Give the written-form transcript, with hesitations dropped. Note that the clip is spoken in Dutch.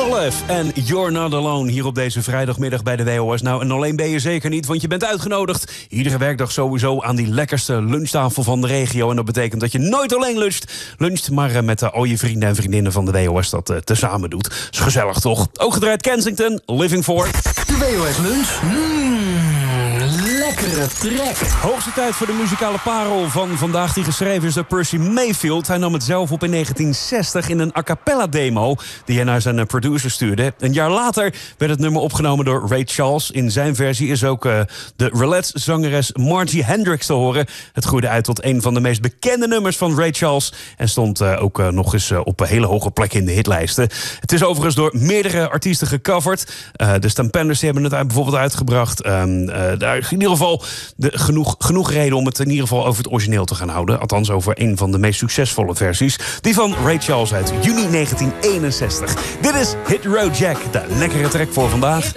Olaf en You're Not Alone hier op deze vrijdagmiddag bij de WOS. Nou, en alleen ben je zeker niet, want je bent uitgenodigd iedere werkdag sowieso aan die lekkerste lunchtafel van de regio. En dat betekent dat je nooit alleen luncht, maar met al je vrienden en vriendinnen van de WOS dat tezamen doet. Is gezellig, toch? Ook gedraaid Kensington, Living For. De WOS Lunch. Lekkere trek. Hoogste tijd voor de muzikale parel van vandaag die geschreven is door Percy Mayfield. Hij nam het zelf op in 1960 in een a cappella demo die hij naar zijn producer stuurde. Een jaar later werd het nummer opgenomen door Ray Charles. In zijn versie is ook de Roulette-zangeres Margie Hendricks te horen. Het groeide uit tot een van de meest bekende nummers van Ray Charles en stond ook nog eens op een hele hoge plek in de hitlijsten. Het is overigens door meerdere artiesten gecoverd. De Stampenders hebben het bijvoorbeeld uitgebracht. Daar is in ieder geval genoeg reden om het in ieder geval over het origineel te gaan houden. Althans over een van de meest succesvolle versies. Die van Ray Charles uit juni 1961. Dit is Hit Road Jack, de lekkere track voor vandaag.